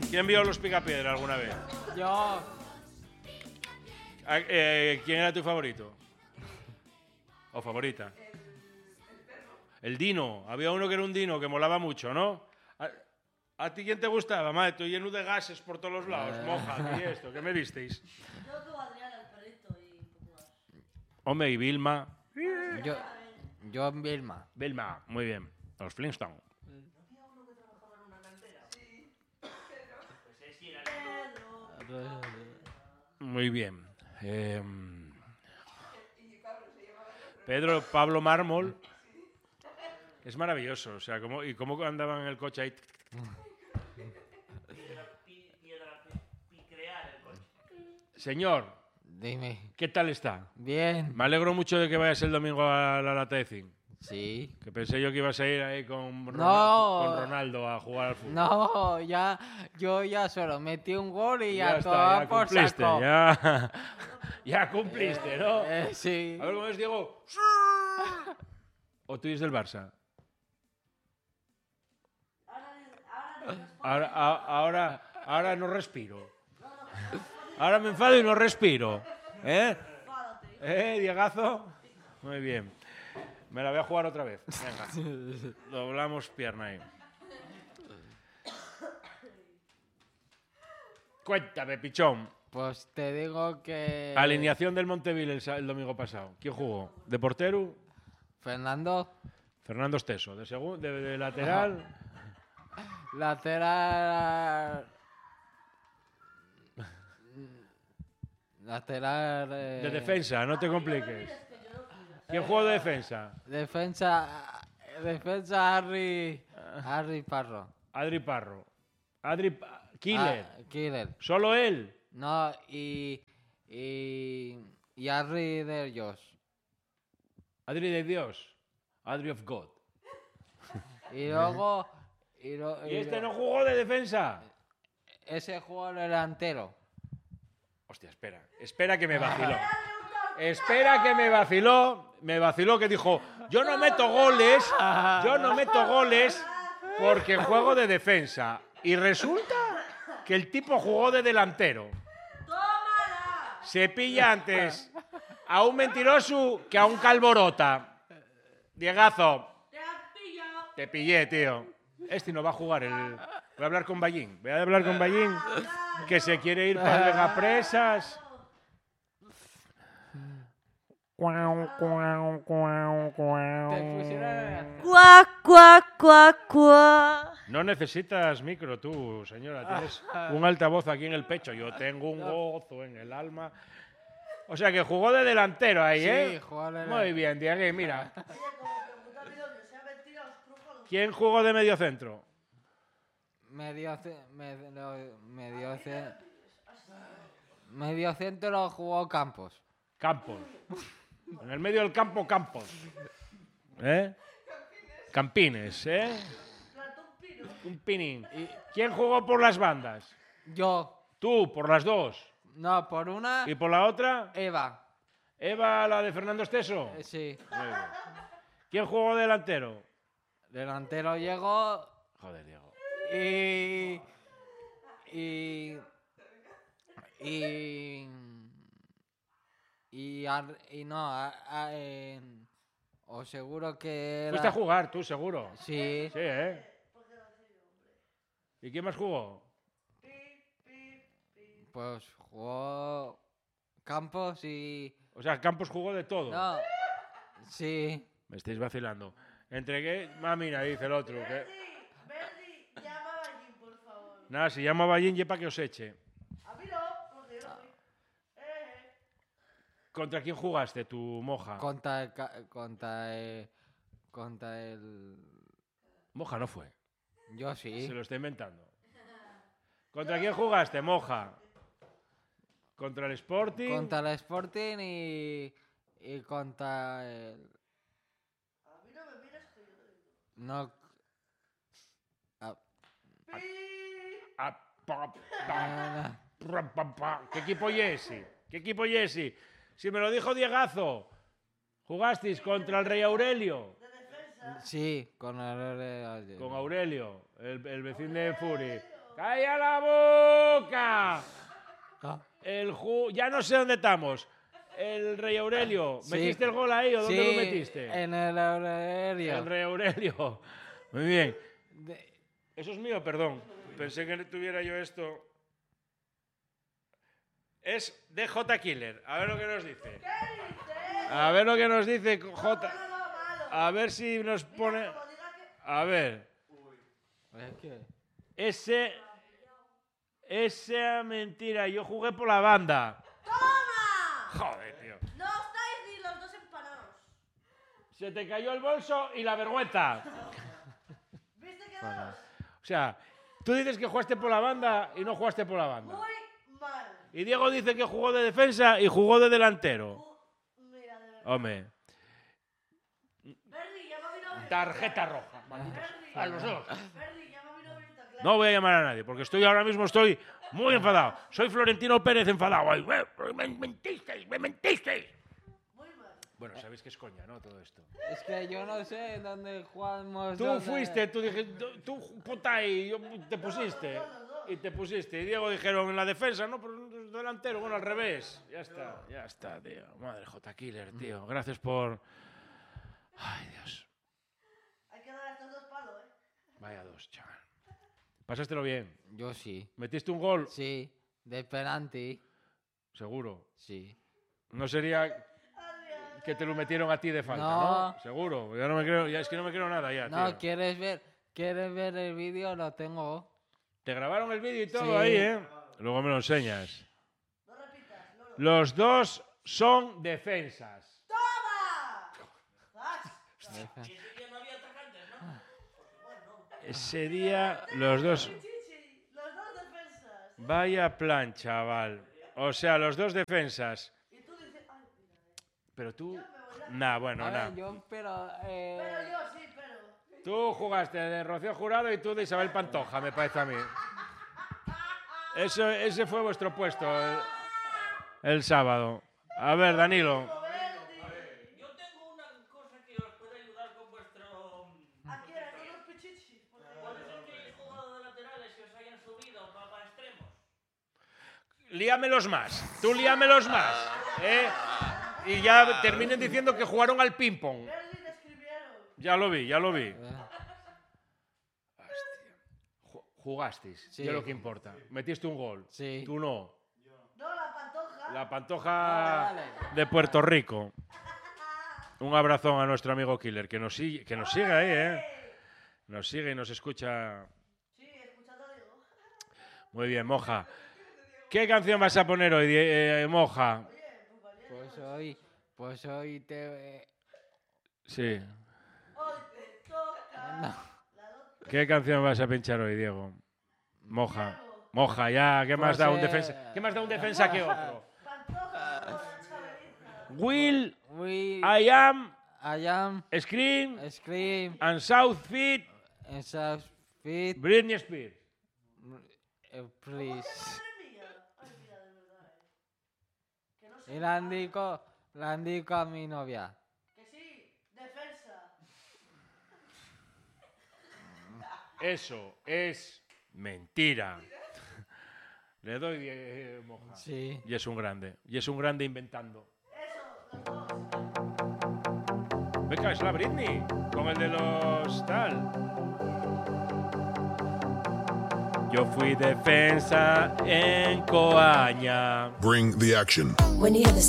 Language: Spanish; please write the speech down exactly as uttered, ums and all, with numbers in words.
¿Quién vio los Picapiedra alguna vez? Yo. Eh, ¿Quién era tu favorito? ¿O favorita? El Dino. Había uno que era un Dino que molaba mucho, ¿no? ¿A, a ti quién te gustaba? Madre, estoy lleno de gases por todos los lados. Moja, ¿y esto? ¿Qué me disteis? Yo tuve a Adrián, el perrito y poco más. Hombre, y Vilma. Yo. Yo en Vilma. Vilma, muy bien. Los Flintstones. Muy bien. Eh, Pedro Pablo Mármol es maravilloso, o sea, cómo, y cómo andaban en el coche ahí. Señor, Dime. ¿qué tal está? Bien. Me alegro mucho de que vayas el domingo a la Lata de Zinc. Sí. Que pensé yo que ibas a ir ahí con, Ronaldo, No. con Ronaldo a jugar al fútbol. No, ya, yo ya solo metí un gol y ya, ya todo está, ya por cumpliste, saco. ya, ya cumpliste, ¿no? Eh, sí. A ver cómo es, Diego. ¿O tú eres del Barça? Ahora, a- ahora, ahora no respiro. Ahora me enfado y no respiro. ¿Eh? ¿Eh, Diegazo? Muy bien. Me la voy a jugar otra vez. Venga. Doblamos pierna ahí. Cuéntame, pichón. Pues te digo que... Alineación del Monteville el, sa- el domingo pasado. ¿Quién jugó? ¿De portero? Fernando, Fernando Esteso. ¿De, segun- de, de lateral? lateral... Lateral... eh, De defensa, no te compliques. ¿Quién jugó de defensa? Defensa... Defensa Harry... Harry Parro. Adri Parro. Adri Pa- Killer. Ah, Killer. ¿Solo él? No, y... Y... Y Harry de ellos. Adri de Dios. Adri of God. Y luego... Y, lo- ¿Y y este lo- no jugó de defensa? Ese juego delantero. Hostia, espera. Espera que me vaciló. Espera que me vaciló. Me vaciló que dijo, yo no meto goles, yo no meto goles porque juego de defensa. Y resulta que el tipo jugó de delantero. Se pilla antes a un mentiroso que a un calborota. Diegazo, ¡Te has pillado! te pillé, tío. Este no va a jugar. El... Voy a hablar con Ballín. Voy a hablar con Ballín que se quiere ir para Vegapresas. Te pusieron... ¡Cuac, cuac, cuac, cuac! No necesitas micro tú, señora. Tienes un altavoz aquí en el pecho. Yo tengo un gozo en el alma. O sea que jugó de delantero ahí, Sí, ¿eh? jugó de Muy delantero. bien, Diego. Mira. ¿Quién jugó de medio centro? Medio, ce- medio, medio, ce- medio centro lo jugó Campos. Campos. En el medio del campo, Campos. ¿Eh? Campines, ¿eh? Un pinín. ¿Y quién jugó por las bandas? Yo, Tú, por las dos. no, por una, ¿Y por la otra? Eva. Eva, la de Fernando Esteso. Eh, Sí, Muy bien. ¿Quién jugó delantero? delantero llegó Joder, Diego. y... Y... Y... Y, ar- y no, a- a- en- os seguro que era... Fuiste a jugar, tú, seguro. Sí, Sí, ¿eh? ¿Y quién más jugó? pues jugó Campos y... O sea, Campos jugó de todo. No, sí, Me estáis vacilando. Entregué... Ah, mira, dice el otro. Que... Verdi, llama a Ballín, por favor. Nada, si llamo a Ballín, ya para que os eche. A mí no, porque yo no fui. Eh, ¿Contra quién jugaste, tu moja? contra el... ca- Contra el... Contra el... Moja no fue. Yo sí. Se lo está inventando. ¿Contra quién jugaste, moja? ¿Contra el Sporting? Contra el Sporting y... Y contra el... a mí no me miras que yo te digo. No... ah, Ah, pa, pa, ah, ra, pa, pa. ¿Qué equipo y ese? ¿Qué equipo y ese? Si me lo dijo Diegazo. ¿Jugasteis contra el Rey Aurelio? De defensa. sí, con el... Con Aurelio, el, el vecino de Furi. ¡Calla la boca! Ah. El ju... Ya no sé dónde estamos. El Rey Aurelio. Sí. ¿Metiste el gol ahí o dónde Sí, lo metiste? en el Aurelio. El Rey Aurelio. Muy bien. De- Eso es mío, perdón. Pensé que tuviera yo esto. Es de J Killer. A ver lo que nos dice. ¿Qué dices? A ver lo que nos dice J. No, no, no, malo. A ver si nos pone. Mira, como diga que- A ver. ¿Es qué? Ese. Esa mentira. Yo jugué por la banda. ¡Toma! Joder, tío. No estáis ni los dos empanados. Se te cayó el bolso y la vergüenza. ¿Viste que dos? O sea, tú dices que jugaste por la banda y no jugaste por la banda. Muy mal. Y Diego dice que jugó de defensa y jugó de delantero. Uh, Mira, de verdad. Hombre, Bernie, llama a mi novio. tarjeta roja. Bernie, A los dos. Bernie, llama a mi novio. Claro. No voy a llamar a nadie porque estoy ahora mismo estoy muy enfadado. Soy Florentino Pérez enfadado. Ay, me, me mentisteis, me mentisteis. Muy mal. Bueno, sabéis que es coña, ¿no? Todo esto. Es que yo no sé dónde jugamos. Tú dónde- fuiste, tú dijiste, tú puta ahí, yo- te pusiste. Y te pusiste. Y Diego dijeron en la defensa, no, pero delantero, bueno, al revés. Ya está, ya está, tío. Madre J Killer, tío. Gracias por. Ay, Dios. Hay que dar a estos dos palos, ¿eh? Vaya dos, chaval. Pasástelo bien. Yo sí. ¿Metiste un gol? Sí. De penalti. Seguro. Sí. No sería Adrián. que te lo metieron a ti de falta, No. ¿no? Seguro. Ya no me creo, ya es que no me creo nada ya, No, tío. ¿quieres ver? ¿Quieres ver el vídeo? Lo tengo. Te grabaron el vídeo y todo Sí. ahí, ¿eh? Luego me lo enseñas. No repitas, Lolo. Los dos son defensas. ¡Toma! ¡Zas! Ese día los dos... Chichi, los dos defensas. Vaya plan, chaval. O sea, los dos defensas. Y tú dices, ay, mira, eh. Pero tú... Nah, bueno, A nah. ver, yo, pero. Eh, Pero yo sí, pero. Tú jugaste de Rocío Jurado y tú de Isabel Pantoja, me parece a mí. Eso, ese fue vuestro puesto el, el sábado. A ver, Danilo. Bernie. Yo tengo una cosa que os puede ayudar con vuestro... Aquí eran unos pichichis. porque- ¿Puede ser que hayáis jugado de laterales y os hayan subido para, para extremos? Líamelos más. Tú líamelos más. ¿eh? Y ya terminen diciendo que jugaron al ping-pong. Bernie le escribieron. Ya lo vi, ya lo vi. eh, Ju- Jugasteis, Sí. ya lo que importa. Metiste un gol. Sí. Tú no. No, la pantoja. La Pantoja Vale, de Puerto Rico. Un abrazón a nuestro amigo Killer, que nos sigue, que nos sigue ahí, ¿eh? Nos sigue y nos escucha. Sí, escuchando digo. Muy bien, Moja. ¿Qué canción vas a poner hoy, eh, Moja? Oye, pues valiente. pues hoy. Pues hoy te. eh, Sí. Hoy te toca. No. La do- ¿Qué canción vas a pinchar hoy, Diego? Moja. Moja, ya. ¿Qué más Pues, da un eh, defensa? ¿Qué más da un defensa que otro? Pantoja con la chaveriza. Will, We. I am, I am. Scream, Scream. and South Feet, And South Feet. Britney Spears. eh, Please. Madre mía. Ay, mira, de verdad, eh. Que no sé. Y la indico. La indico a mi novia. Que sí, defensa. Eso es mentira. Le doy diez, Moja. Sí. Y es un grande. Y es un grande inventando. Eso, los dos. Venga, es la Britney. Con el de los tal. Yo fui defensa en Coaña. Bring the action. When you hear the